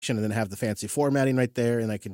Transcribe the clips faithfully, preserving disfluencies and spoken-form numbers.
and then have the fancy formatting right there, and I can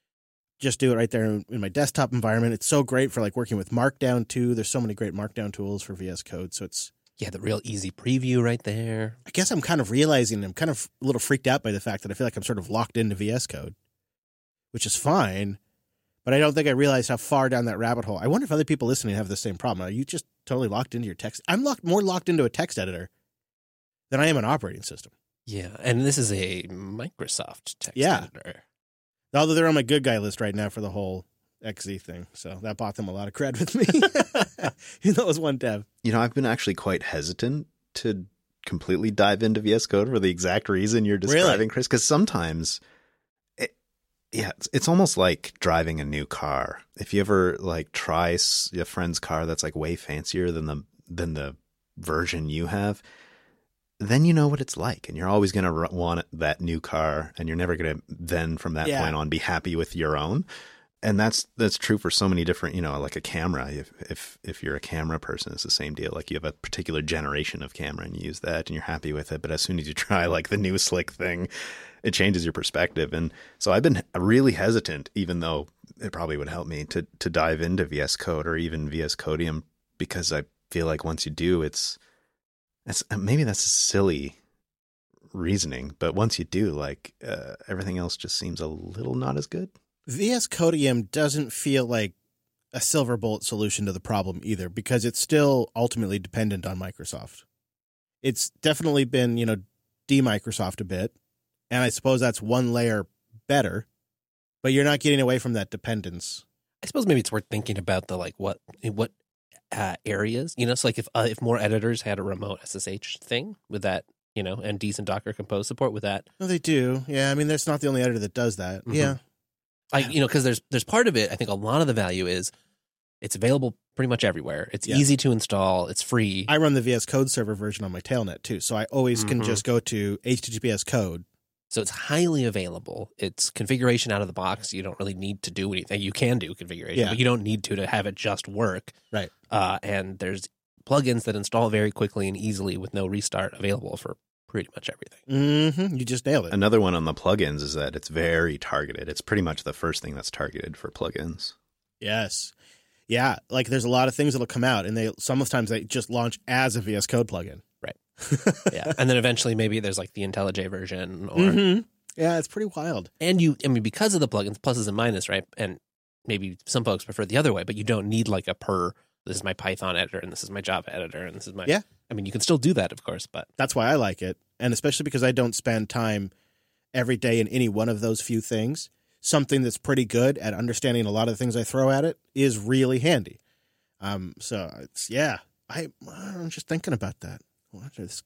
just do it right there in, in my desktop environment. It's so great for like working with Markdown too. There's so many great Markdown tools for V S Code, so it's yeah, the real easy preview right there. I guess I'm kind of realizing I'm kind of a little freaked out by the fact that I feel like I'm sort of locked into V S Code, which is fine, but I don't think I realized how far down that rabbit hole. I wonder if other people listening have the same problem. Are you just totally locked into your text? I'm locked more locked into a text editor than I am an operating system. Yeah, and this is a Microsoft text Yeah. editor. Although they're on my good guy list right now for the whole X Z thing. So that bought them a lot of cred with me. Even though it was one dev. You know, I've been actually quite hesitant to completely dive into V S Code for the exact reason you're describing, Really? Chris. Because sometimes, it, yeah, it's, it's almost like driving a new car. If you ever like try s- a friend's car that's like way fancier than the than the version you have, then you know what it's like, and you're always going to r- want that new car, and you're never going to then from that Yeah. point on be happy with your own. And that's that's true for so many different, you know, like a camera. If if if you're a camera person, it's the same deal. Like you have a particular generation of camera and you use that and you're happy with it. But as soon as you try like the new slick thing, it changes your perspective. And so I've been really hesitant, even though it probably would help me to to dive into V S Code or even V S Codium, because I feel like once you do, it's That's maybe that's a silly reasoning, but once you do, like uh, everything else just seems a little not as good. V S Codium doesn't feel like a silver bullet solution to the problem either, because it's still ultimately dependent on Microsoft. It's definitely been, you know, de-Microsoft a bit, and I suppose that's one layer better, but you're not getting away from that dependence. I suppose maybe it's worth thinking about the like what what uh, areas, you know, so like if uh, if more editors had a remote S S H thing with that, you know, and decent Docker Compose support with that. Well, they do. Yeah, I mean, that's not the only editor that does that. Mhm. Yeah. I, you know, because there's there's part of it. I think a lot of the value is it's available pretty much everywhere. It's Yeah. easy to install. It's free. I run the V S Code server version on my Tailnet too, so I always can Mhm. just go to H T T P S code. So it's highly available. It's configuration out of the box. You don't really need to do anything. You can do configuration, Yeah. but you don't need to to have it just work. Right. Uh, and there's plugins that install very quickly and easily with no restart available for pretty much everything. Mm-hmm. You just nailed it. Another one on the plugins is that it's very targeted. It's pretty much the first thing that's targeted for plugins. Yes. Yeah, like there's a lot of things that'll come out, and they sometimes they just launch as a V S Code plugin. Right. Yeah. And then eventually maybe there's like the IntelliJ version or Mm-hmm. Yeah, it's pretty wild. and you I mean because of the plugins, pluses and minuses, right? And maybe some folks prefer the other way, but you don't need like a per this is my Python editor and this is my Java editor and this is my Yeah. I mean you can still do that, of course, but That's why I like it, and especially because I don't spend time every day in any one of those few things. Something that's pretty good at understanding a lot of the things I throw at it is really handy. Um, so it's yeah, I I'm just thinking about that. What is-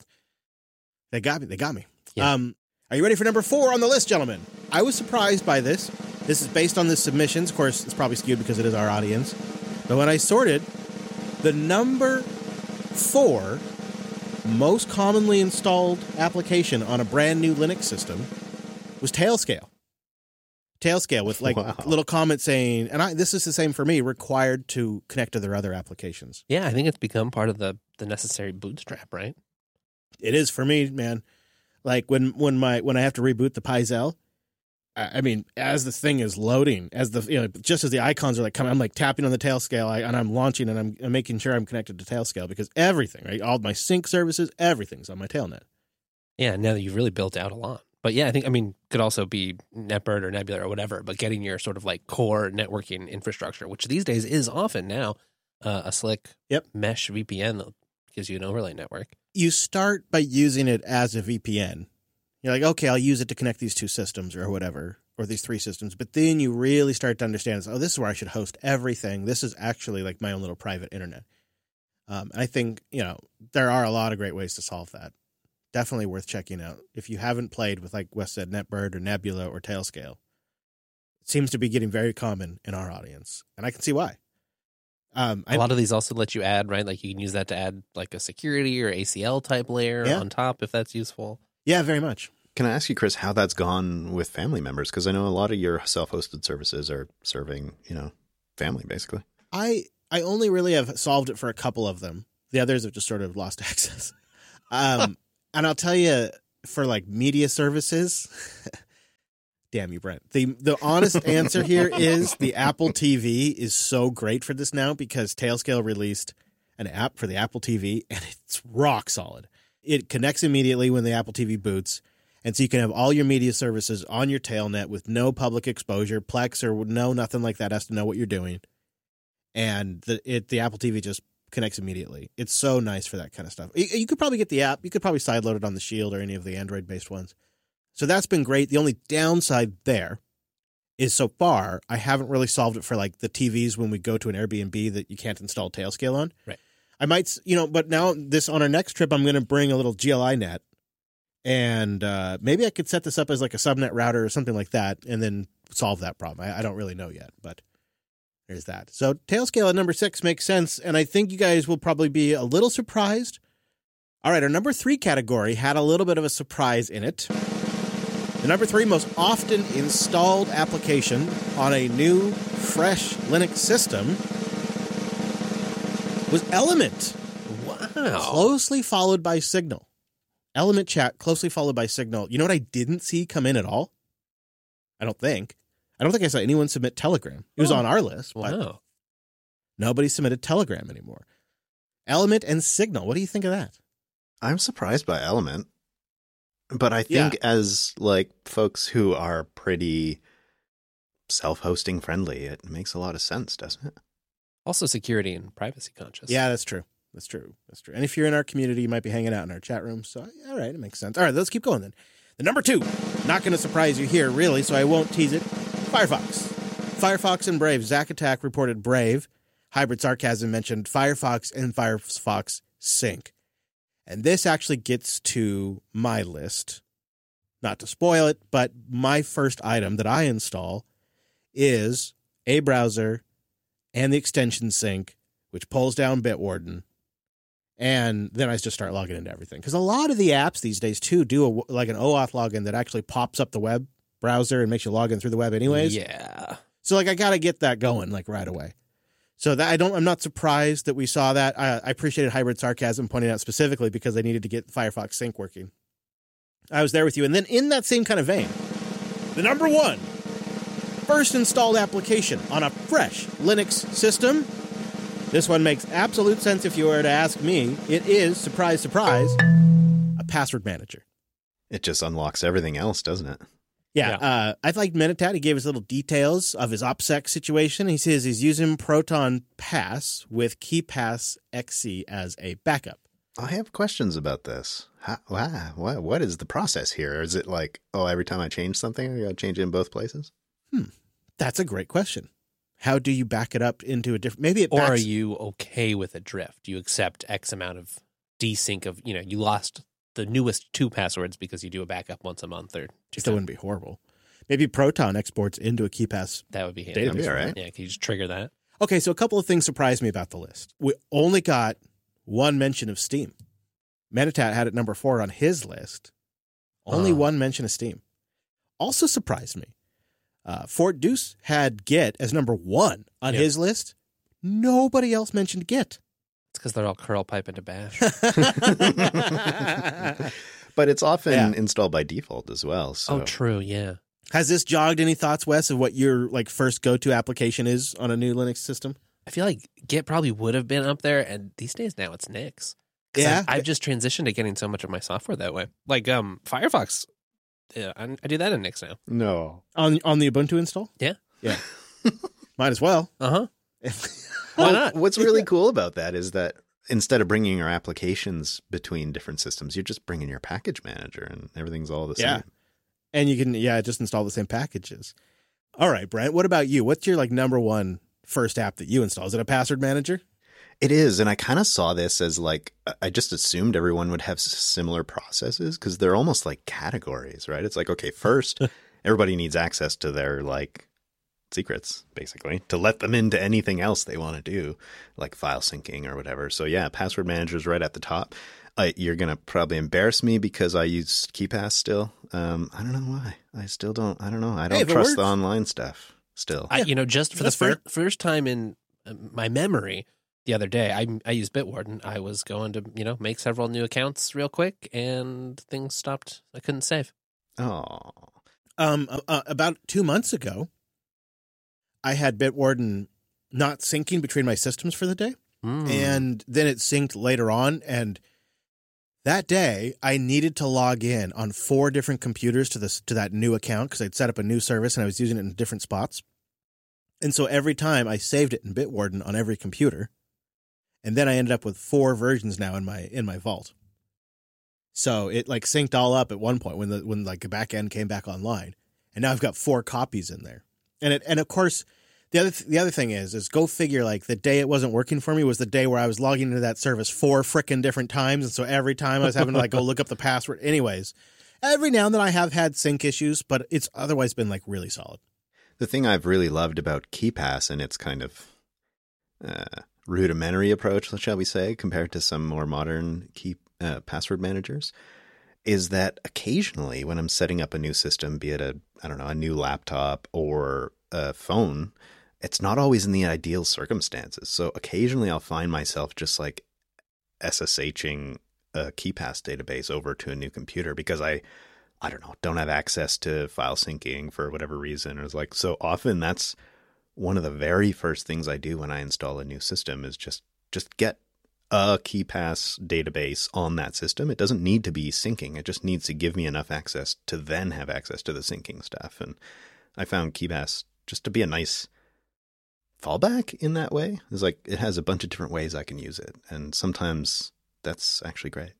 They got me. They got me. Yeah. Um, are you ready for number four on the list, gentlemen? I was surprised by this. This is based on the submissions. Of course, it's probably skewed because it is our audience. But when I sorted, the number four most commonly installed application on a brand new Linux system was Tailscale. Tailscale with like Wow. little comments saying, and I, this is the same for me, required to connect to their other applications. yeah, I think it's become part of the the necessary bootstrap, right? It is for me, man. Like when when my when I have to reboot the Pyzel, I, I mean, as the thing is loading, as the you know, just as the icons are like coming, I'm like tapping on the Tailscale, I, and I'm launching, and I'm, I'm making sure I'm connected to Tailscale because everything, right, all my sync services, everything's on my Tailnet. Yeah, now that you've really built out a lot. But yeah, I think I mean could also be NetBird or Nebula or whatever, but getting your sort of like core networking infrastructure, which these days is often now uh, a slick Yep. mesh V P N that gives you an overlay network. You start by using it as a V P N. You're like, okay, I'll use it to connect these two systems or whatever, or these three systems. But then you really start to understand, oh, this is where I should host everything. This is actually like my own little private internet. Um, and I think, you know, there are a lot of great ways to solve that. Definitely worth checking out. If you haven't played with, like Wes said, NetBird or Nebula or Tailscale, it seems to be getting very common in our audience. And I can see why. Um, A lot of these also let you add, right? Like you can use that to add like a security or A C L type layer Yeah. on top if that's useful. Yeah, very much. Can I ask you, Chris, how that's gone with family members? Because I know a lot of your self-hosted services are serving, you know, family basically. I I only really have solved it for a couple of them. The others have just sort of lost access. Um, and I'll tell you, for like media services, Damn you, Brent. The the honest answer here is the Apple T V is so great for this now because Tailscale released an app for the Apple T V, and it's rock solid. It connects immediately when the Apple T V boots, and so you can have all your media services on your Tailnet with no public exposure. Plex or no, nothing like that has to know what you're doing. And the it the Apple T V just connects immediately. It's so nice for that kind of stuff. You, you could probably get the app. You could probably sideload it on the Shield or any of the Android-based ones. So that's been great. The only downside there is so far, I haven't really solved it for like the T Vs when we go to an Airbnb that you can't install Tailscale on. Right. I might, you know, but now this on our next trip, I'm going to bring a little G L I net, and uh, maybe I could set this up as like a subnet router or something like that, and then solve that problem. I, I don't really know yet, but there's that. So Tailscale at number six makes sense, and I think you guys will probably be a little surprised. All right, our number three category had a little bit of a surprise in it. The number three most often installed application on a new, fresh Linux system was Element. Wow. Closely followed by Signal. Element Chat, closely followed by Signal. You know what I didn't see come in at all? I don't think. I don't think I saw anyone submit Telegram. It was oh. on our list, but Wow. nobody submitted Telegram anymore. Element and Signal. What do you think of that? I'm surprised by Element. But I think Yeah. as like folks who are pretty self-hosting friendly, it makes a lot of sense, doesn't it? Also security and privacy conscious. Yeah, that's true. That's true. That's true. And if you're in our community, you might be hanging out in our chat room. So, all right, it makes sense. All right, let's keep going then. The number two, not going to surprise you here, really, so I won't tease it. Firefox. Firefox and Brave. Zack Attack reported Brave. Hybrid Sarcasm mentioned Firefox and Firefox Sync. And this actually gets to my list. Not to spoil it, but my first item that I install is a browser and the extension sync, which pulls down Bitwarden. And then I just start logging into everything. Because a lot of the apps these days, too, do a, like an OAuth login that actually pops up the web browser and makes you log in through the web anyways. Yeah. So, like, I got to get that going, like, right away. So that I don't, I'm not surprised that we saw that. I, I appreciated Hybrid Sarcasm pointing out specifically because I needed to get Firefox Sync working. I was there with you. And then in that same kind of vein, the number one first installed application on a fresh Linux system. This one makes absolute sense if you were to ask me. It is, surprise, surprise, a password manager. It just unlocks everything else, doesn't it? Yeah, Yeah. Uh, I like Minitat. He gave us little details of his OPSEC situation. He says he's using Proton Pass with KeyPass X C as a backup. I have questions about this. How, wow, what, what is the process here? Is it like, oh, every time I change something, I got to change it in both places? Hmm, that's a great question. How do you back it up into a different? Maybe it. Or Backs, are you okay with a drift? You accept X amount of desync of, you know, you lost the newest two passwords because you do a backup once a month or two Still times. wouldn't be horrible. Maybe Proton exports into a KeyPass. That would be handy. That'd be all right. Yeah, can you just trigger that? Okay, so a couple of things surprised me about the list. We only got one mention of Steam. Minitat had it number four on his list. Only Oh. one mention of Steam. Also surprised me. Uh, Fort Deuce had Git as number one on Yeah. his list. Nobody else mentioned Git. It's because they're all curl pipe into bash. But it's often Yeah. installed by default as well. So Oh, true. Yeah. Has this jogged any thoughts, Wes, of what your like first go-to application is on a new Linux system? I feel like Git probably would have been up there, and these days now it's Nix. 'Cause Yeah. I've, I've just transitioned to getting so much of my software that way. Like um, Firefox, yeah, I, I do that in Nix now. no. On on the Ubuntu install? Yeah. Yeah. Might as well. Uh huh. Well, Why not? What's really cool about that is that instead of bringing your applications between different systems, you're just bringing your package manager and everything's all the Yeah. same. And you can, yeah, just install the same packages. All right, Brent, what about you? What's your like number one first app that you install? Is it a password manager? It is. And I kind of saw this as like, I just assumed everyone would have s- similar processes because they're almost like categories, right? It's like, okay, first, everybody needs access to their like secrets, basically, to let them into anything else they want to do, like file syncing or whatever. So yeah, password manager is right at the top. Uh, you're going to probably embarrass me because I use KeyPass still. Um, I don't know why. I still don't. I don't know. I Hey, don't if it trust the works. online stuff still. I, you know, just for the That's fair. fir- first time in uh, my memory, the other day, I I used Bitwarden. I was going to, you know, make several new accounts real quick, and things stopped. I couldn't save. Oh, Um, uh, about two months ago, I had Bitwarden not syncing between my systems for the day, Mm. and then it synced later on. And that day, I needed to log in on four different computers to this to that new account because I'd set up a new service and I was using it in different spots. And so every time I saved it in Bitwarden on every computer, and then I ended up with four versions now in my in my vault. So it like synced all up at one point when the when like the back end came back online, and now I've got four copies in there. And it and of course the other th- the other thing is is go figure, like the day it wasn't working for me was the day where I was logging into that service four frickin' different times, and so every time I was having to like go look up the password. Anyways, every now and then I have had sync issues, but it's otherwise been like really solid. The thing I've really loved about KeePass and its kind of uh, rudimentary approach, shall we say, compared to some more modern key uh, password managers, is that occasionally when I'm setting up a new system, be it a, I don't know, a new laptop or a phone, it's not always in the ideal circumstances. So occasionally I'll find myself just like SSHing a KeePass database over to a new computer because I, I don't know, don't have access to file syncing for whatever reason. It's like, so often that's one of the very first things I do when I install a new system is just, just get a KeePass database on that system. It doesn't need to be syncing. It just needs to give me enough access to then have access to the syncing stuff. And I found KeePass just to be a nice fallback in that way. It's like, it has a bunch of different ways I can use it. And sometimes that's actually great.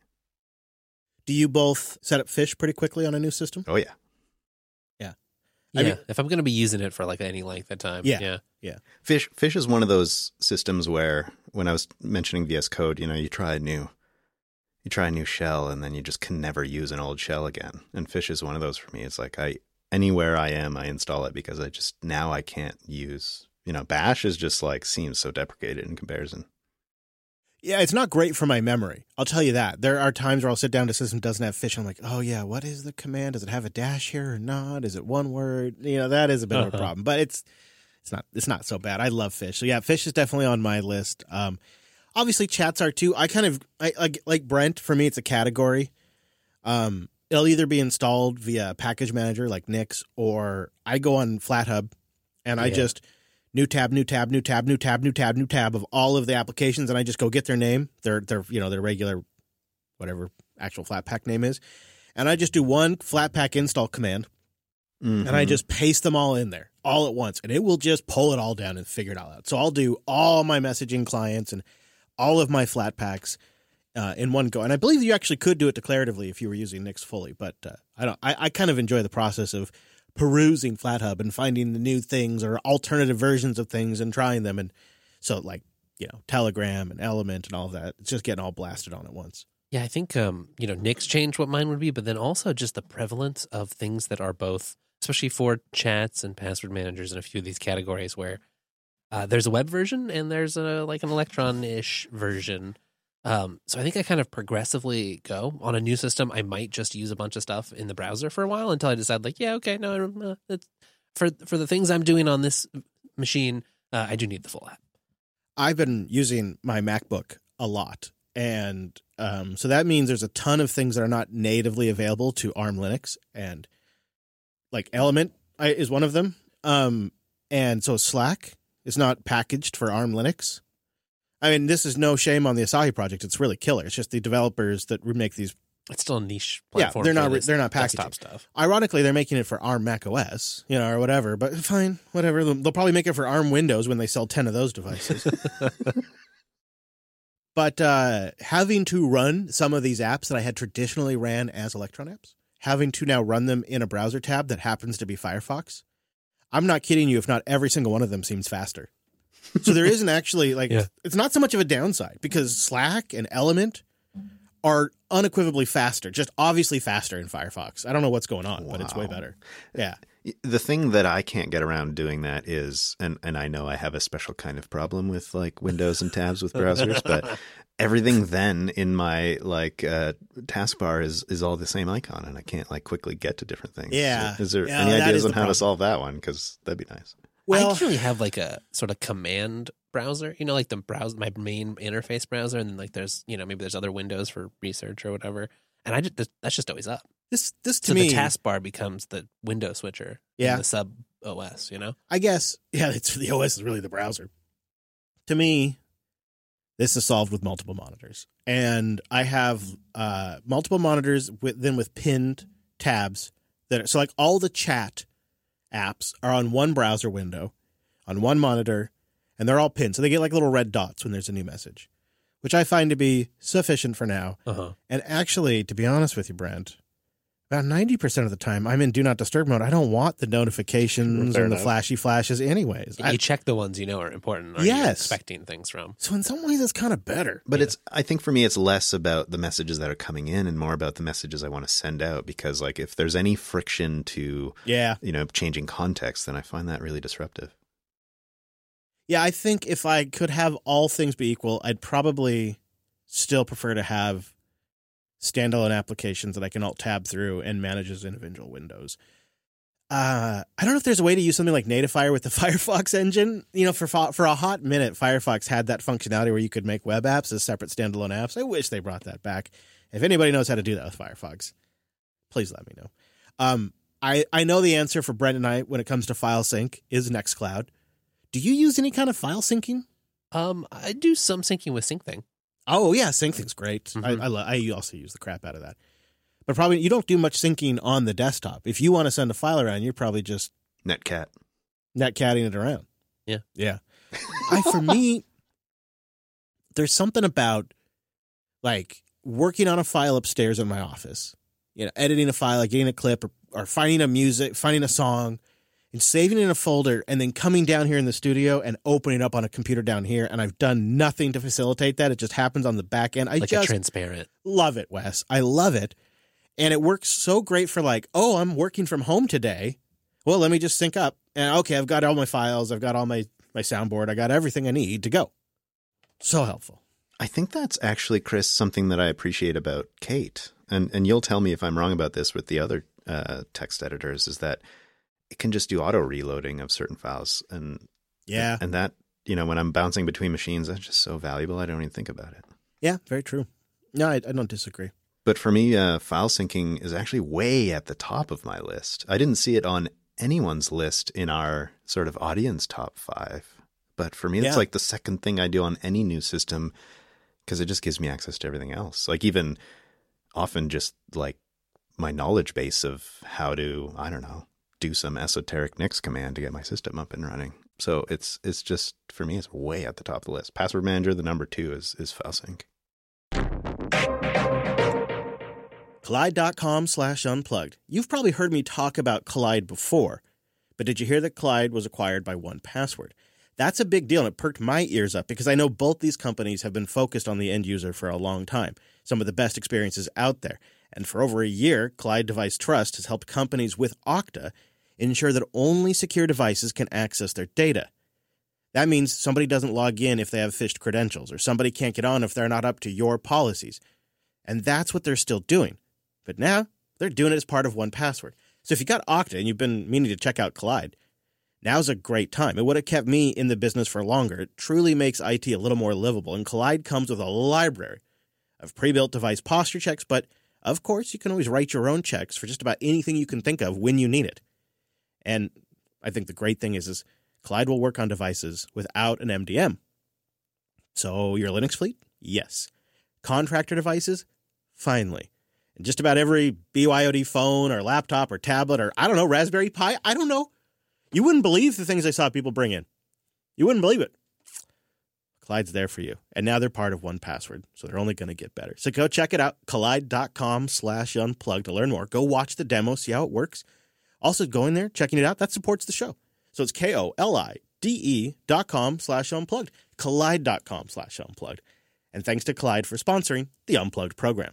Do you both set up Fish pretty quickly on a new system? Oh, yeah. Yeah. Yeah, I mean, if I'm going to be using it for like any length of time. Yeah. Yeah. Yeah. Fish Fish is one of those systems where when I was mentioning V S Code, you know, you try a new you try a new shell and then you just can never use an old shell again. And Fish is one of those for me. It's like I anywhere I am, I install it because I just now I can't use, you know, Bash is just like seems so deprecated in comparison. Yeah, it's not great for my memory. I'll tell you that. There are times where I'll sit down to a system that doesn't have Fish. And I'm like, oh, yeah, what is the command? Does it have a dash here or not? Is it one word? You know, that is a bit uh-huh. of a problem. But it's it's not it's not so bad. I love Fish. So, yeah, Fish is definitely on my list. Um, obviously, chats are too. I kind of, I, like, like Brent, for me, it's a category. Um, it'll either be installed via package manager like Nix, or I go on FlatHub and I yeah. just... New tab, new tab, new tab, new tab, new tab, new tab of all of the applications, and I just go get their name, their their you know their regular, whatever actual Flatpak name is, and I just do one Flatpak install command, mm-hmm. and I just paste them all in there all at once, and it will just pull it all down and figure it all out. So I'll do all my messaging clients and all of my Flatpaks uh, in one go, and I believe you actually could do it declaratively if you were using Nix fully, but uh, I don't. I, I kind of enjoy the process of perusing FlatHub and finding the new things or alternative versions of things and trying them. And so like, you know, Telegram and Element and all of that, it's just getting all blasted on at once. Yeah, I think, um, you know, Nix changed what mine would be, but then also just the prevalence of things that are both, especially for chats and password managers and a few of these categories where uh, there's a web version and there's a like an Electron-ish version. Um, so I think I kind of progressively go on a new system. I might just use a bunch of stuff in the browser for a while until I decide like, yeah, okay, no, uh, it's, for for the things I'm doing on this machine, uh, I do need the full app. I've been using my MacBook a lot, and um, so that means there's a ton of things that are not natively available to ARM Linux, and like Element is one of them. Um, and so Slack is not packaged for ARM Linux. I mean, this is no shame on the Asahi project. It's really killer. It's just the developers that make these. It's still a niche platform. Yeah, they're not. They're not packaging stuff. Ironically, they're making it for ARM macOS, you know, or whatever. But fine, whatever. They'll probably make it for ARM Windows when they sell ten of those devices. But uh, having to run some of these apps that I had traditionally ran as Electron apps, having to now run them in a browser tab that happens to be Firefox, I'm not kidding you. If not every single one of them seems faster. So there isn't actually like yeah. it's not so much of a downside because Slack and Element are unequivocally faster, just obviously faster in Firefox. I don't know what's going on, wow. but it's way better. Yeah. The thing that I can't get around doing that is, and, and I know I have a special kind of problem with like Windows and tabs with browsers, but everything then in my like uh, taskbar is, is all the same icon and I can't like quickly get to different things. Yeah. So is there yeah, any ideas on the how problem. to solve that one? Because that'd be nice. Well, I actually have like a sort of command browser, you know, like the browser, my main interface browser. And then like there's, you know, maybe there's other windows for research or whatever. And I just, that's just always up. This this to so me, the taskbar becomes the window switcher Yeah. in the sub O S, you know? I guess, yeah, it's the O S is really the browser. To me, this is solved with multiple monitors. And I have uh, multiple monitors with then with pinned tabs that are, so like all the chat apps are on one browser window, on one monitor, and they're all pinned. So they get like little red dots when there's a new message, which I find to be sufficient for now. Uh-huh. And actually, to be honest with you, Brent, about ninety percent of the time I'm in Do Not Disturb mode. I don't want the notifications Fair and the enough. flashy flashes anyways. I- You check the ones you know are important or you're Yes. expecting things from. so in some ways, it's kind of better. But Yeah. it's, I think for me, it's less about the messages that are coming in and more about the messages I want to send out. Because like if there's any friction to, Yeah. you know, changing context, then I find that really disruptive. Yeah, I think if I could have all things be equal, I'd probably still prefer to have standalone applications that I can alt tab through and manage as individual windows. Uh, I don't know if there's a way to use something like Natifier with the Firefox engine. You know, for for a hot minute, Firefox had that functionality where you could make web apps as separate standalone apps. I wish they brought that back. If anybody knows how to do that with Firefox, please let me know. Um, I, I know the answer for Brent and I when it comes to file sync is Nextcloud. Do you use any kind of file syncing? Um, I do some syncing with SyncThing. Oh yeah, SyncThing's great. Mhm. I I, lo- I also use the crap out of that. But probably you don't do much syncing on the desktop. If you want to send a file around, you're probably just Netcat. netcatting it around. Yeah. Yeah. I for me, there's something about like working on a file upstairs in my office. You know, editing a file, like getting a clip or, or finding a music, finding a song, and saving it in a folder, and then coming down here in the studio and opening it up on a computer down here. And I've done nothing to facilitate that. It just happens on the back end. I Like just a transparent. love it, Wes. I love it. And it works so great for like, oh, I'm working from home today. Well, let me just sync up. And okay, I've got all my files. I've got all my, my soundboard. I got everything I need to go. So helpful. I think that's actually, Chris, something that I appreciate about Kate. And and you'll tell me if I'm wrong about this with the other uh, text editors, is that it can just do auto reloading of certain files. And Yeah. and that, you know, when I'm bouncing between machines, that's just so valuable. I don't even think about it. Yeah, very true. No, I, I don't disagree. But for me, uh, file syncing is actually way at the top of my list. I didn't see it on anyone's list in our sort of audience top five. But for me, Yeah. it's like the second thing I do on any new system because it just gives me access to everything else. Like even often just like my knowledge base of how to, I don't know, do some esoteric Nix command to get my system up and running. So it's it's just, for me, it's way at the top of the list. Password Manager, the number two is, is FileSync. Collide.com slash unplugged. You've probably heard me talk about Collide before, but did you hear that Collide was acquired by one password? That's a big deal, and it perked my ears up because I know both these companies have been focused on the end user for a long time, some of the best experiences out there. And for over a year, Collide Device Trust has helped companies with Okta ensure that only secure devices can access their data. That means somebody doesn't log in if they have phished credentials, or somebody can't get on if they're not up to your policies. And that's what they're still doing. But now, they're doing it as part of one password. So if you got Okta and you've been meaning to check out Collide, now's a great time. It would have kept me in the business for longer. It truly makes I T a little more livable. And Collide comes with a library of pre-built device posture checks, but of course, you can always write your own checks for just about anything you can think of when you need it. And I think the great thing is, is Collide will work on devices without an M D M. So your Linux fleet? Yes. Contractor devices? Finally. And just about every B Y O D phone or laptop or tablet or, I don't know, Raspberry Pi? I don't know. You wouldn't believe the things I saw people bring in. You wouldn't believe it. Collide's there for you. And now they're part of one password, so they're only going to get better. So go check it out, collide.com slash unplugged to learn more. Go watch the demo, see how it works. Also, going there, checking it out, that supports the show. So it's K-O-L-I-D-E dot com slash unplugged, collide.com slash unplugged. And thanks to Collide for sponsoring the Unplugged program.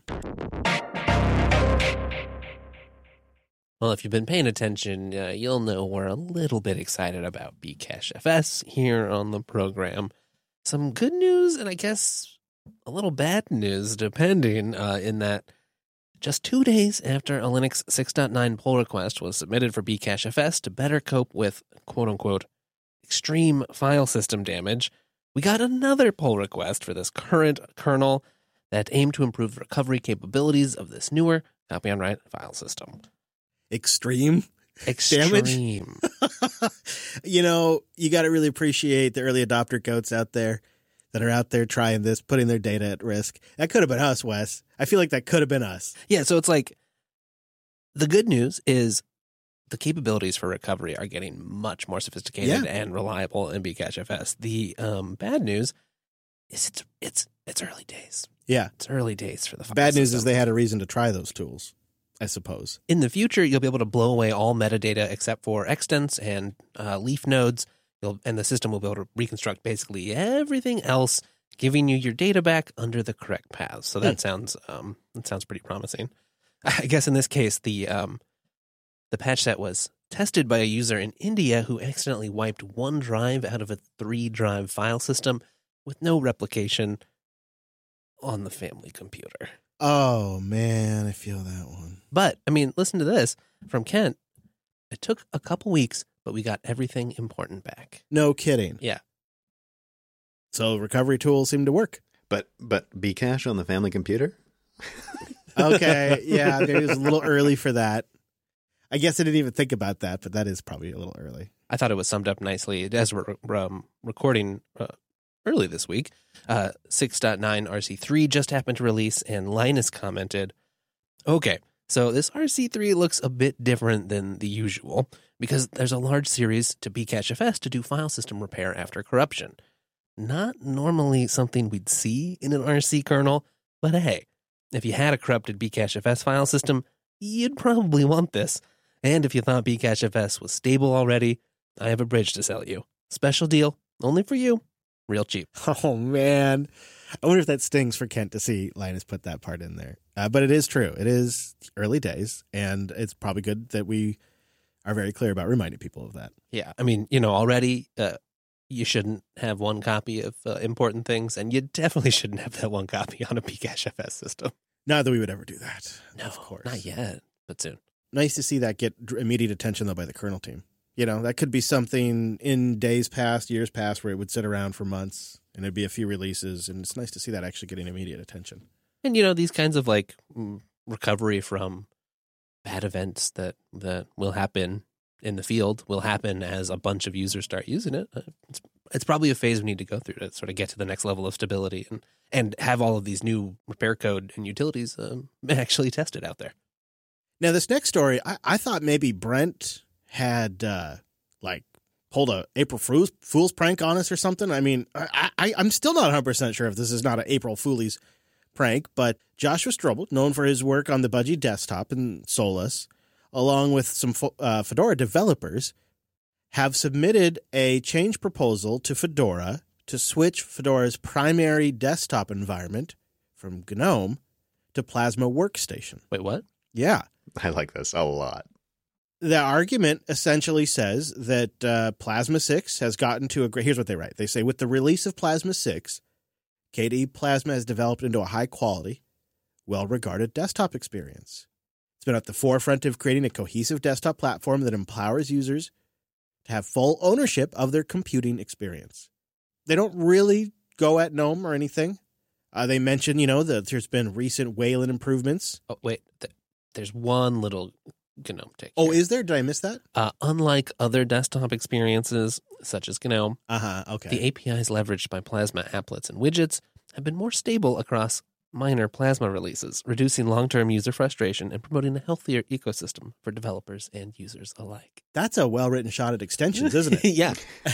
Well, if you've been paying attention, uh, you'll know we're a little bit excited about Bcache F S here on the program. Some good news, and I guess a little bad news, depending, uh, in that just two days after a Linux six point nine pull request was submitted for Bcache F S to better cope with quote-unquote extreme file system damage, we got another pull request for this current kernel that aimed to improve the recovery capabilities of this newer, Copy on write file system. Extreme. Extreme. You know, you got to really appreciate the early adopter goats out there that are out there trying this, putting their data at risk. That could have been us, Wes. I feel like that could have been us. Yeah, so it's like the good news is the capabilities for recovery are getting much more sophisticated Yeah. and reliable in Bcache The um, bad news is it's it's it's early days. Yeah. It's early days for the file Bad news system. is they had a reason to try those tools, I suppose. In the future, you'll be able to blow away all metadata except for extents and uh, leaf nodes, you'll, and the system will be able to reconstruct basically everything else, giving you your data back under the correct paths. So that Hmm. sounds um, that sounds pretty promising. I guess in this case, the um, the patch set was tested by a user in India who accidentally wiped one drive out of a three-drive file system with no replication on the family computer. Oh, man, I feel that one. But, I mean, listen to this from Kent. It took a couple weeks, but we got everything important back. No kidding. Yeah. So recovery tools seem to work. But but Bcache on the family computer? Okay, yeah, maybe it was a little early for that. I guess I didn't even think about that, but that is probably a little early. I thought it was summed up nicely as we're um, recording uh, early this week. Uh, six point nine R C three just happened to release, and Linus commented, okay, so this R C three looks a bit different than the usual because there's a large series to Bcachefs to do file system repair after corruption. Not normally something we'd see in an R C kernel, but hey, if you had a corrupted Bcachefs file system, you'd probably want this. And if you thought Bcachefs was stable already, I have a bridge to sell you. Special deal, only for you, real cheap. Oh, man. I wonder if that stings for Kent to see Linus put that part in there. Uh, but it is true. It is early days, and it's probably good that we are very clear about reminding people of that. Yeah, I mean, you know, already uh, you shouldn't have one copy of uh, important things, and you definitely shouldn't have that one copy on a Bcachefs system. Not that we would ever do that. No, of course. not yet, but soon. Nice to see that get dr- immediate attention, though, by the kernel team. You know, that could be something in days past, years past, where it would sit around for months, and it'd be a few releases, and it's nice to see that actually getting immediate attention. And, you know, these kinds of, like, mm, recovery from bad events that, that will happen in the field will happen as a bunch of users start using it. Uh, It's, it's probably a phase we need to go through to sort of get to the next level of stability and, and have all of these new repair code and utilities um, actually tested out there. Now, this next story, I, I thought maybe Brent had, uh, like, pulled a April Fool's, Fool's prank on us or something. I mean, I, I, I'm still not one hundred percent sure if this is not an April Fool's prank, but Joshua Strobel, known for his work on the Budgie desktop and Solus, along with some uh, Fedora developers, have submitted a change proposal to Fedora to switch Fedora's primary desktop environment from GNOME to Plasma Workstation. Wait, what? Yeah. I like this a lot. The argument essentially says that uh, Plasma six has gotten to a great... Here's what they write. They say, with the release of Plasma six, K D E Plasma has developed into a high-quality, well-regarded desktop experience. It's been at the forefront of creating a cohesive desktop platform that empowers users to have full ownership of their computing experience. They don't really go at GNOME or anything. Uh, they mention, you know, that there's been recent Wayland improvements. Oh, wait. Th- there's one little GNOME tick. Oh, here. is there? Did I miss that? Uh, unlike other desktop experiences, such as GNOME, Uh-huh, okay. the A P Is leveraged by Plasma applets and widgets have been more stable across minor Plasma releases, reducing long-term user frustration and promoting a healthier ecosystem for developers and users alike. That's a well-written shot at extensions, isn't it? Yeah.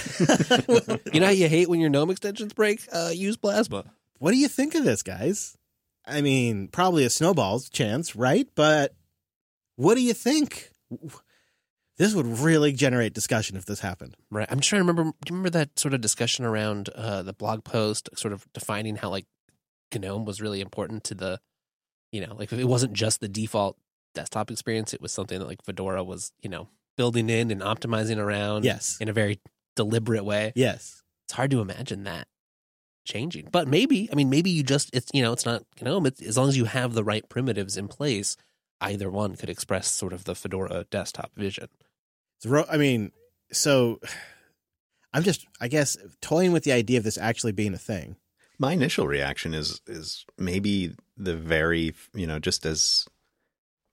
You know how you hate when your GNOME extensions break? Uh, use Plasma. What do you think of this, guys? I mean, probably a snowball's chance, right? But what do you think? This would really generate discussion if this happened. Right. I'm trying to remember. Do you remember that sort of discussion around uh, the blog post, sort of defining how like GNOME was really important to the, you know, like if it wasn't just the default desktop experience, it was something that like Fedora was, you know, building in and optimizing around. Yes. In a very deliberate way. Yes. It's hard to imagine that changing, but maybe. I mean, maybe you just it's you know it's not GNOME. It's, as long as you have the right primitives in place, either one could express sort of the Fedora desktop vision. I mean, so I'm just, I guess, toying with the idea of this actually being a thing. My initial reaction is is maybe the very, you know, just as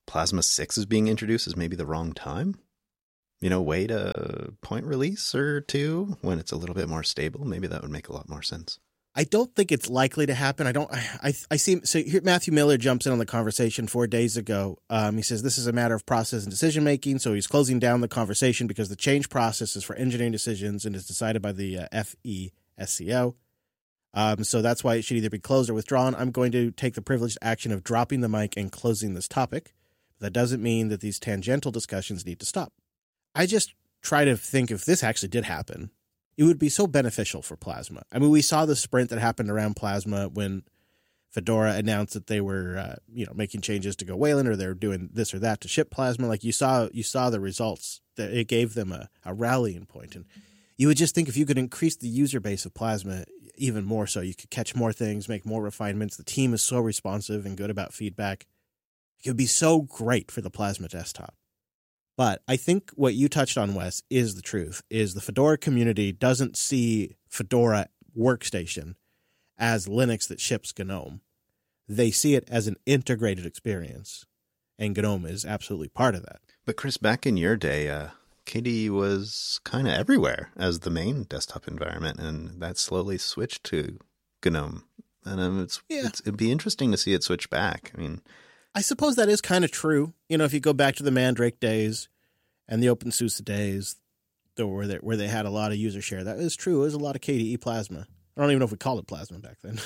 Plasma six is being introduced is maybe the wrong time. You know, wait a point release or two when it's a little bit more stable. Maybe that would make a lot more sense. I don't think it's likely to happen. I don't. I I see. So here, Matthew Miller jumps in on the conversation four days ago. Um, he says this is a matter of process and decision making. So he's closing down the conversation because the change process is for engineering decisions and is decided by the uh, F E S C O. Um, so that's why it should either be closed or withdrawn. I'm going to take the privileged action of dropping the mic and closing this topic. That doesn't mean that these tangential discussions need to stop. I just try to think if this actually did happen, it would be so beneficial for Plasma. I mean, we saw the sprint that happened around Plasma when Fedora announced that they were, uh, you know, making changes to Go Wayland, or they're doing this or that to ship Plasma. Like you saw, you saw the results that it gave them a, a rallying point. And you would just think if you could increase the user base of Plasma even more so, you could catch more things, make more refinements. The team is so responsive and good about feedback. It would be so great for the Plasma desktop. But I think what you touched on, Wes, is the truth, is the Fedora community doesn't see Fedora Workstation as Linux that ships GNOME. They see it as an integrated experience, and GNOME is absolutely part of that. But Chris, back in your day, uh, K D E was kind of everywhere as the main desktop environment, and that slowly switched to GNOME. And um, it's, yeah. it's it'd be interesting to see it switch back. I mean, I suppose that is kind of true. You know, if you go back to the Mandrake days and the OpenSUSE days, where they, where they had a lot of user share, that is true. It was a lot of K D E Plasma. I don't even know if we called it Plasma back then.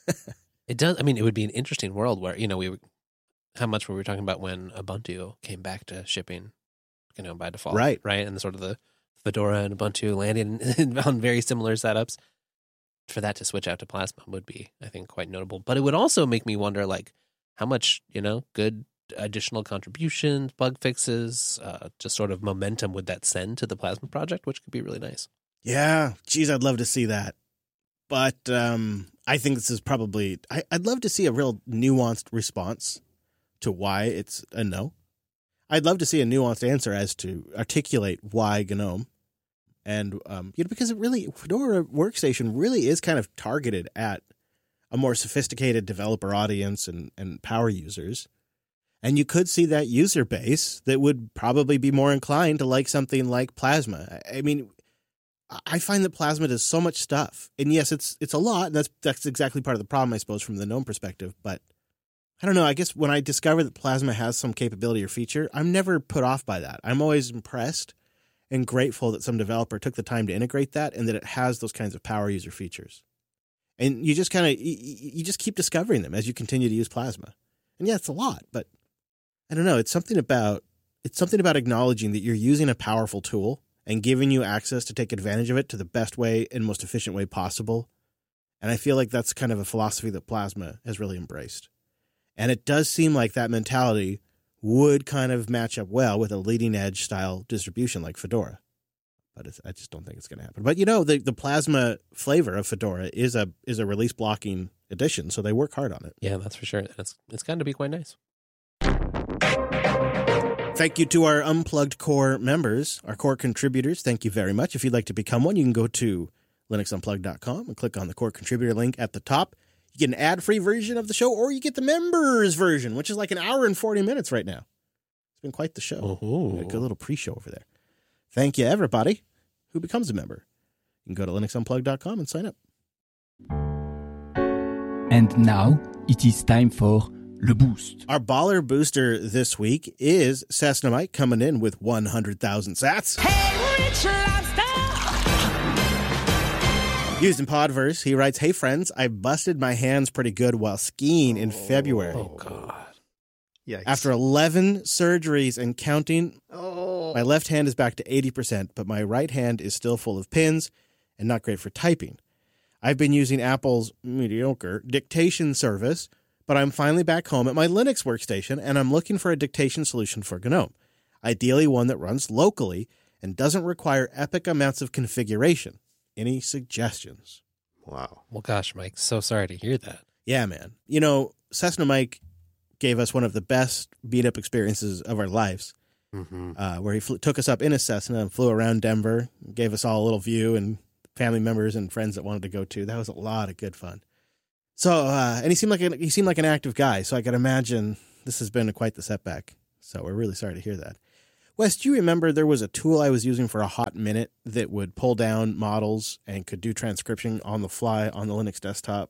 It does. I mean, it would be an interesting world where, you know, we were, how much were we talking about when Ubuntu came back to shipping, you know, by default, right? Right, and the sort of the Fedora and Ubuntu landing on very similar setups. For that to switch out to Plasma would be, I think, quite notable. But it would also make me wonder, like, how much, you know, good additional contributions, bug fixes, uh, just sort of momentum would that send to the Plasma project, which could be really nice. Yeah, geez, I'd love to see that. But um, I think this is probably, I, I'd love to see a real nuanced response to why it's a no. I'd love to see a nuanced answer as to articulate why GNOME. And, um, you know, because it really, Fedora Workstation really is kind of targeted at a more sophisticated developer audience and, and power users. And you could see that user base that would probably be more inclined to like something like Plasma. I mean, I find that Plasma does so much stuff. And yes, it's it's a lot, and that's that's exactly part of the problem, I suppose, from the GNOME perspective. But I don't know, I guess when I discover that Plasma has some capability or feature, I'm never put off by that. I'm always impressed and grateful that some developer took the time to integrate that and that it has those kinds of power user features. And you just kind of, you, you just keep discovering them as you continue to use Plasma. And yeah, it's a lot, but I don't know. It's something about, it's something about acknowledging that you're using a powerful tool and giving you access to take advantage of it to the best way and most efficient way possible. And I feel like that's kind of a philosophy that Plasma has really embraced. And it does seem like that mentality would kind of match up well with a leading edge style distribution like Fedora. But it's, I just don't think it's going to happen. But, you know, the, the Plasma flavor of Fedora is a is a release blocking edition, so they work hard on it. Yeah, that's for sure. It's it's going to be quite nice. Thank you to our Unplugged Core members, our core contributors. Thank you very much. If you'd like to become one, you can go to linux unplugged dot com and click on the core contributor link at the top. You get an ad-free version of the show, or you get the members version, which is like an hour and forty minutes right now. It's been quite the show. Oh, a good little pre-show over there. Thank you, everybody who becomes a member. You can go to linux unplugged dot com and sign up. And now it is time for Le Boost. Our baller booster this week is Cessna Mike coming in with one hundred thousand sats. Hey, Rich Lobster! Used in Podverse, he writes, "Hey friends, I busted my hands pretty good while skiing in February. Oh, God. Yikes. After eleven surgeries and counting, oh. my left hand is back to eighty percent, but my right hand is still full of pins and not great for typing. I've been using Apple's mediocre dictation service, but I'm finally back home at my Linux workstation, and I'm looking for a dictation solution for GNOME. Ideally one that runs locally and doesn't require epic amounts of configuration. Any suggestions?" Wow. Well, gosh, Mike, so sorry to hear that. Yeah, man. You know, Cessna Mike gave us one of the best beat-up experiences of our lives, Mm-hmm. uh, where he flew, took us up in a Cessna and flew around Denver, gave us all a little view, and family members and friends that wanted to go too. That was a lot of good fun. So, uh, and he seemed like a, he seemed like an active guy, so I could imagine this has been quite the setback. So we're really sorry to hear that. Wes, do you remember there was a tool I was using for a hot minute that would pull down models and could do transcription on the fly on the Linux desktop?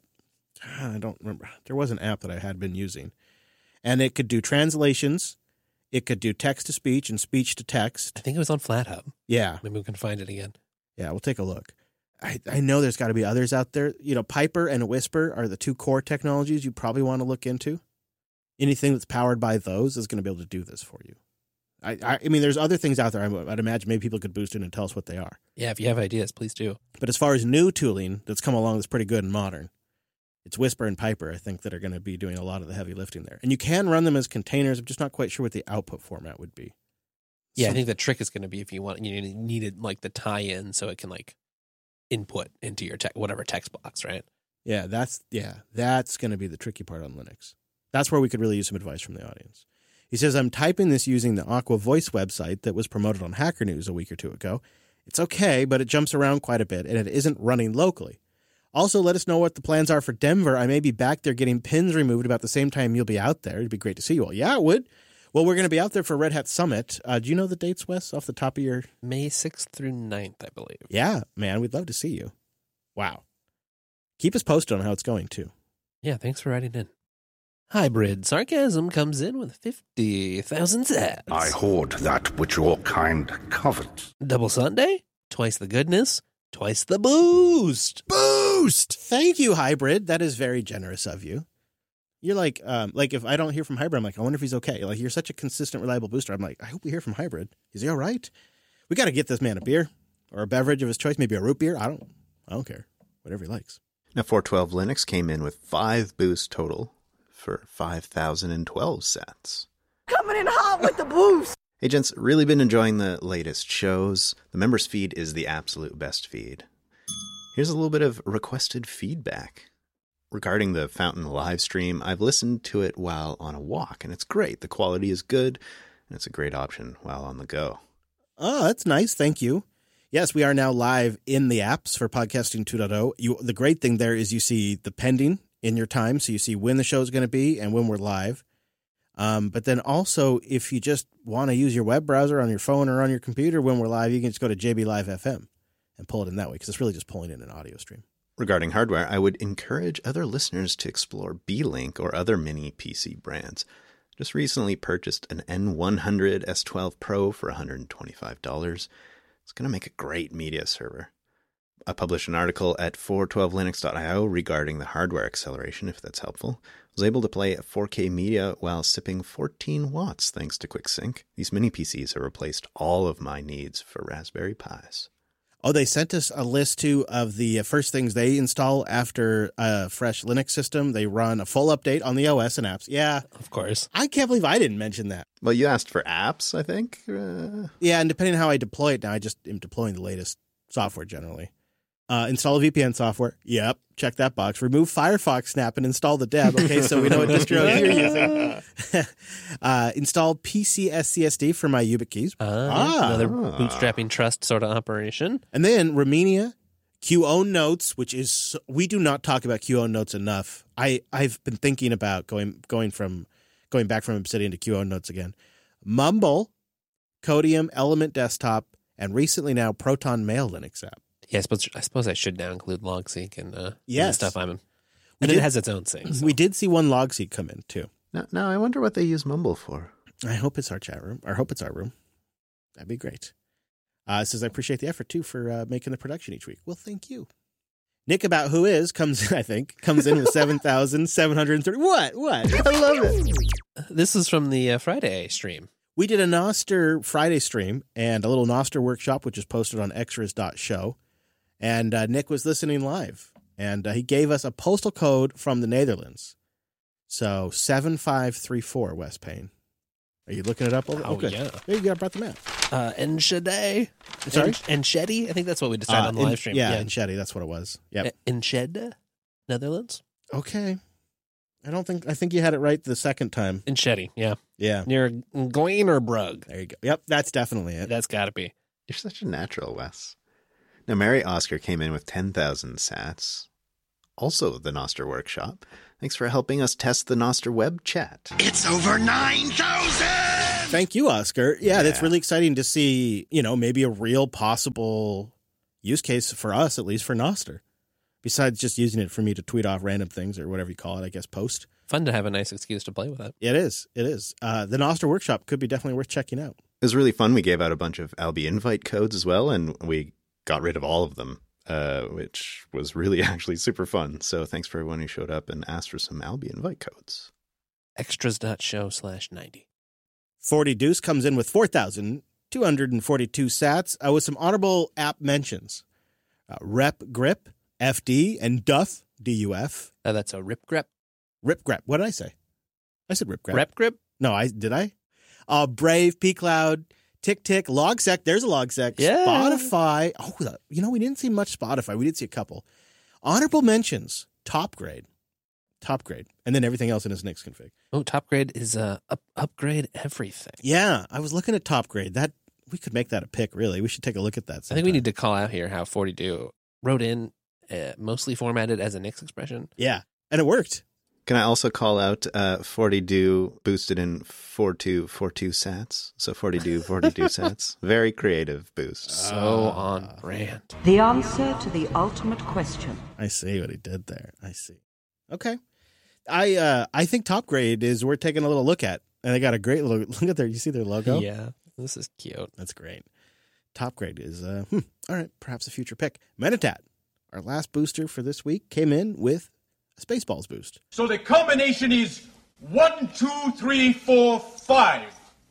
I don't remember. There was an app that I had been using. And it could do translations. It could do text-to-speech and speech-to-text. I think it was on FlatHub. Yeah. Maybe we can find it again. Yeah, we'll take a look. I, I know there's got to be others out there. You know, Piper and Whisper are the two core technologies you probably want to look into. Anything that's powered by those is going to be able to do this for you. I, I, I mean, there's other things out there. I'd imagine maybe people could boost in and tell us what they are. Yeah, if you have ideas, please do. But as far as new tooling that's come along that's pretty good and modern, it's Whisper and Piper, I think, that are going to be doing a lot of the heavy lifting there. And you can run them as containers. I'm just not quite sure what the output format would be. Yeah, So- I think the trick is going to be if you want, you needed like the tie-in so it can like input into your te- whatever text box, right? Yeah, that's yeah, that's going to be the tricky part on Linux. That's where we could really use some advice from the audience. He says, I'm typing this using the Aqua Voice website that was promoted on Hacker News a week or two ago. It's okay, but it jumps around quite a bit, and it isn't running locally. Also, let us know what the plans are for Denver. I may be back there getting pins removed about the same time you'll be out there. It'd be great to see you all. Yeah, it would. Well, we're going to be out there for Red Hat Summit. Uh, do you know the dates, Wes, off the top of your... May sixth through ninth, I believe. Yeah, man, we'd love to see you. Wow. Keep us posted on how it's going, too. Yeah, thanks for writing in. Hybrid Sarcasm comes in with fifty thousand sats. I hoard that which your kind covet. Double Sunday, twice the goodness, twice the boost. Boost! Thank you, Hybrid. That is very generous of you. You're like, um, like if I don't hear from Hybrid, I'm like, I wonder if he's okay. Like, you're such a consistent, reliable booster. I'm like, I hope we hear from Hybrid. Is he all right? We got to get this man a beer or a beverage of his choice, maybe a root beer. I don't, I don't care. Whatever he likes. Now, four twelve Linux came in with five boosts total for five thousand twelve sats. Coming in hot with the boost. Hey, gents, really been enjoying the latest shows. The members feed is the absolute best feed. Here's a little bit of requested feedback. Regarding the Fountain live stream, I've listened to it while on a walk, and it's great. The quality is good, and it's a great option while on the go. Oh, that's nice. Thank you. Yes, we are now live in the apps for Podcasting two point oh. You, the great thing there is you see the pending in your time, so you see when the show is going to be and when we're live. Um, but then also, if you just want to use your web browser on your phone or on your computer when we're live, you can just go to J B Live F M and pull it in that way, because it's really just pulling in an audio stream. Regarding hardware, I would encourage other listeners to explore B-Link or other mini P C brands. Just recently purchased an N one hundred S twelve Pro for one hundred twenty-five dollars. It's going to make a great media server. I published an article at four twelve linux dot i o regarding the hardware acceleration, if that's helpful. I was able to play four K media while sipping fourteen watts thanks to QuickSync. These mini P Cs have replaced all of my needs for Raspberry Pis. Oh, they sent us a list, too, of the first things they install after a fresh Linux system. They run a full update on the O S and apps. Yeah. Of course. I can't believe I didn't mention that. Well, you asked for apps, I think. Uh... Yeah, and depending on how I deploy it now, I just am deploying the latest software generally. Uh, install a V P N software. Yep, check that box. Remove Firefox Snap and install the deb. Okay, so we know what distro you're using. uh, install P C S C S D for my YubiKeys. Uh, Ah. Another bootstrapping trust sort of operation. And then Romania, Q own notes, which is, we do not talk about Q own notes enough. I, I've been thinking about going going from going back from Obsidian to Q own notes again. Mumble, Codium, Element Desktop, and recently now Proton Mail Linux app. Yeah, I suppose I suppose I should now include LogSeq and uh, Yes. and stuff I'm in. We And did- it has its own thing. So. We did see one LogSeq come in too. Now, now, I wonder what they use Mumble for. I hope it's our chat room. Or I hope it's our room. That'd be great. Uh, it says, I appreciate the effort, too, for uh, making the production each week. Well, thank you. Nick About Who Is comes in, I think, comes in with seven thousand seven hundred thirty. What? What? I love it. This is from the uh, Friday stream. We did a Noster Friday stream and a little Noster workshop, which is posted on extras dot show. And uh, Nick was listening live. And uh, he gave us a postal code from the Netherlands. So seven five three four, West Payne. Are you looking it up? Oh, good. yeah. There you go. I brought the map. Uh, Enschede. Sorry? En- Enschede? I think that's what we decided Uh, on the in- live stream. Yeah, yeah. in Shetty, that's what it was. Yep. E- Enschede, Netherlands. Okay. I don't think, I think you had it right the second time. Enschede, yeah. Yeah. Near Gleanerbrug. There you go. Yep, that's definitely it. That's got to be. You're such a natural, Wes. Now, Mary Oscar came in with ten thousand sats. Also, the Noster Workshop. Thanks for helping us test the Noster web chat. It's over nine thousand! Thank you, Oscar. Yeah, Yeah. that's really exciting to see, you know, maybe a real possible use case for us, at least for Nostr. Besides just using it for me to tweet off random things or whatever you call it, I guess, post. Fun to have a nice excuse to play with it. It is. It is. Uh, the Nostr Workshop could be definitely worth checking out. It was really fun. We gave out a bunch of Albi invite codes as well, and we got rid of all of them, uh, which was really actually super fun. So thanks for everyone who showed up and asked for some Albi invite codes. Extras.show slash 90. forty Deuce comes in with four thousand two hundred forty-two sats uh, with some honorable app mentions. Uh, Rep Grip, F D, and Duff, D U F. Uh, that's a rip grep. Rip Grip. What did I say? I said Rip Grip. Rep grip? No, I did I? Uh, Brave, P Cloud, Tick Tick, Logsec. There's a Logsec. Yeah. Spotify. Oh, you know, we didn't see much Spotify. We did see a couple. Honorable mentions. Top grade. Top grade. And then everything else in his Nix config. Oh, top grade is uh, up, upgrade everything. Yeah, I was looking at top grade. That we could make that a pick, really. We should take a look at that sometime. I think we need to call out here how forty do wrote in uh, mostly formatted as a Nix expression. Yeah, and it worked. Can I also call out uh, forty do boosted in forty-two forty-two sats? So forty do forty-two sats. Very creative boost. So on brand. The answer to the ultimate question. I see what he did there. I see. Okay. I uh, I think top grade is worth taking a little look at. And they got a great little look at their, you see their logo? Yeah, this is cute. That's great. Top grade is, uh, hmm, all right, perhaps a future pick. Metatat, our last booster for this week, came in with a Spaceballs boost. So the combination is one, two, three, four, five.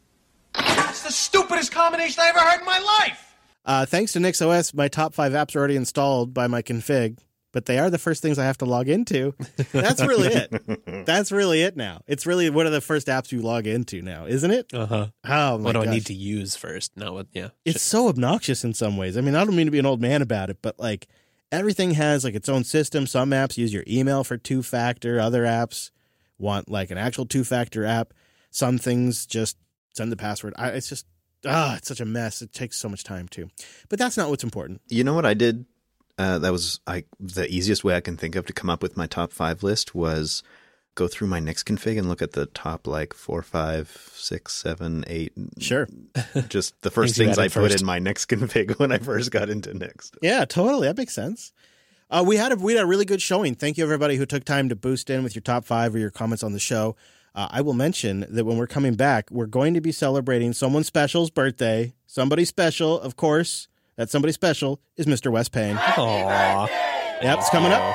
That's the stupidest combination I ever heard in my life. Uh, thanks to NixOS, my top five apps are already installed by my config, but they are the first things I have to log into. That's really it. That's really it now. It's really one of the first apps you log into now, isn't it? Uh-huh. Oh, my What do gosh. I need to use first? Not what, yeah. It's so obnoxious in some ways. I mean, I don't mean to be an old man about it, but like everything has like its own system. Some apps use your email for two-factor. Other apps want like an actual two-factor app. Some things just send the password. I, it's just, ah, it's such a mess. It takes so much time too. But that's not what's important. You know what I did? Uh, that was I the easiest way I can think of to come up with my top five list was go through my Nix config and look at the top like four, five, six, seven, eight. Sure. Just the first Things you things I added put first. in my Nix config when I first got into Nix. Yeah, totally. That makes sense. Uh, we had a we had a really good showing. Thank you, everybody who took time to boost in with your top five or your comments on the show. Uh, I will mention that when we're coming back, we're going to be celebrating someone special's birthday. Somebody special, of course. That somebody special is Mister Wes Payne. Aww. Yep, it's coming up.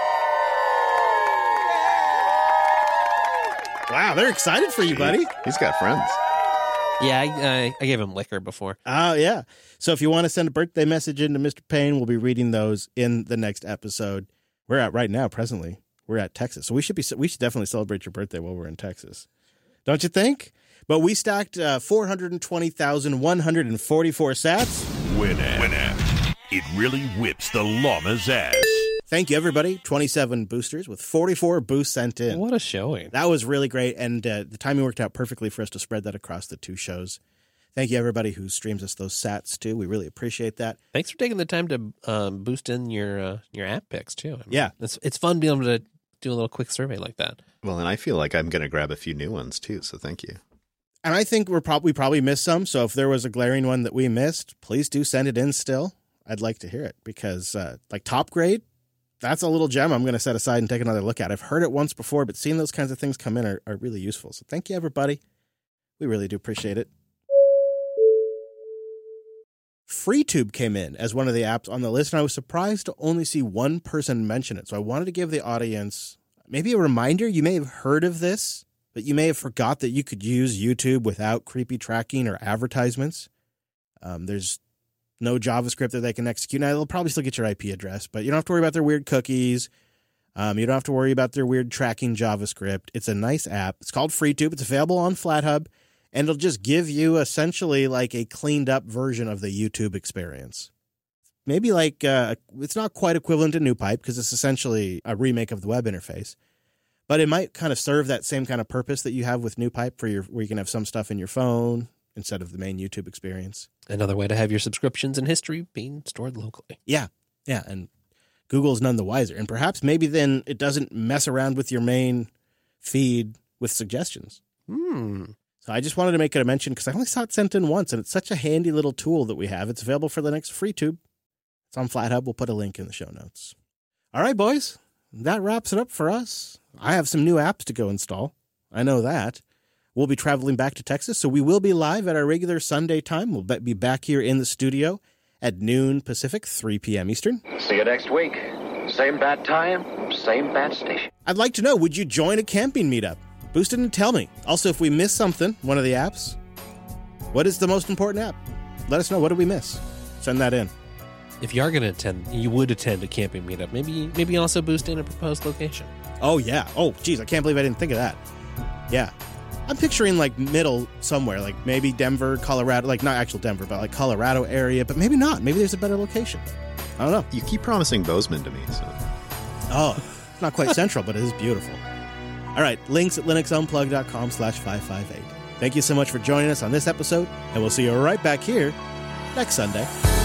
Wow, they're excited for you, buddy. He's got friends. Yeah, I, I, I gave him liquor before. Oh, yeah. So if you want to send a birthday message into Mister Payne, we'll be reading those in the next episode. We're at right now, presently. We're at Texas. So we should be we should definitely celebrate your birthday while we're in Texas. Don't you think? But we stacked uh, four hundred twenty thousand one hundred forty-four sats. Winamp. Winamp. It really whips the llama's ass. Thank you, everybody. twenty-seven boosters with forty-four boosts sent in. What a showing. That was really great, and uh, the timing worked out perfectly for us to spread that across the two shows. Thank you, everybody who streams us those sats, too. We really appreciate that. Thanks for taking the time to um, boost in your uh, your app picks, too. I mean, Yeah. It's, it's fun being able to do a little quick survey like that. Well, and I feel like I'm going to grab a few new ones too, so thank you. And I think we're probably we probably missed some, so if there was a glaring one that we missed, please do send it in still. I'd like to hear it, because uh, like top grade, that's a little gem I'm going to set aside and take another look at. I've heard it once before, but seeing those kinds of things come in are, are really useful. So thank you, everybody. We really do appreciate it. FreeTube came in as one of the apps on the list, and I was surprised to only see one person mention it. So I wanted to give the audience maybe a reminder. You may have heard of this, but you may have forgot that you could use YouTube without creepy tracking or advertisements. Um, there's no JavaScript that they can execute. Now, they'll probably still get your I P address, but you don't have to worry about their weird cookies. Um, you don't have to worry about their weird tracking JavaScript. It's a nice app. It's called FreeTube. It's available on FlatHub, and it'll just give you essentially like a cleaned up version of the YouTube experience. Maybe like, uh, it's not quite equivalent to NewPipe because it's essentially a remake of the web interface, but it might kind of serve that same kind of purpose that you have with NewPipe, for your, where you can have some stuff in your phone instead of the main YouTube experience. Another way to have your subscriptions and history being stored locally. Yeah, yeah, and Google's none the wiser. And perhaps maybe then it doesn't mess around with your main feed with suggestions. Hmm. So I just wanted to make it a mention because I only saw it sent in once, and it's such a handy little tool that we have. It's available for Linux FreeTube. It's on FlatHub. We'll put a link in the show notes. All right, boys. That wraps it up for us. I have some new apps to go install. I know that. We'll be traveling back to Texas, so we will be live at our regular Sunday time. We'll be back here in the studio at noon Pacific, three p.m. Eastern. See you next week. Same bad time, same bad station. I'd like to know, would you join a camping meetup? Boost it and tell me. Also, if we miss something, one of the apps, what is the most important app? Let us know. What did we miss? Send that in. If you are going to attend, you would attend a camping meetup. Maybe maybe also boost in a proposed location. Oh, yeah. Oh, geez, I can't believe I didn't think of that. Yeah. I'm picturing, like, middle somewhere, like maybe Denver, Colorado, like not actual Denver, but like Colorado area, but maybe not. Maybe there's a better location. I don't know. You keep promising Bozeman to me, so. Oh, it's not quite central, but it is beautiful. All right, links at linuxunplug.com slash 558. Thank you so much for joining us on this episode, and we'll see you right back here next Sunday.